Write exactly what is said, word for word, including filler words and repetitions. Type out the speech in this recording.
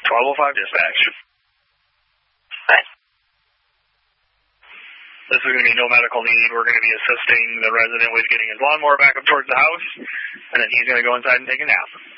twelve oh five dispatch. Hi. This is going to be no medical need. We're going to be assisting the resident with getting his lawnmower back up towards the house, and then he's going to go inside and take a nap.